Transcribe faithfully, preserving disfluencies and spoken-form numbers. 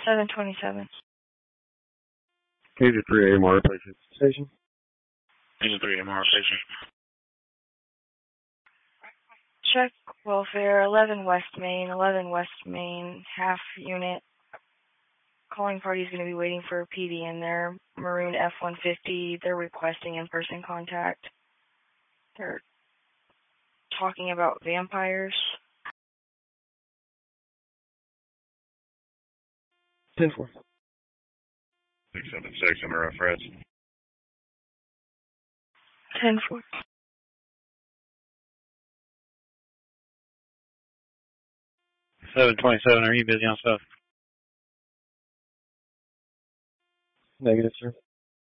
seven twenty-seven. Agent three A M R patient station. Agent three A M R station. Check welfare, eleven West Main, eleven West Main, half unit. Calling party's going to be waiting for a P D in there. Maroon F one fifty, they're requesting in-person contact. They're talking about vampires. ten four. six seven six, under F Reds. ten four. seven twenty-seven, are you busy on stuff? Negative, sir.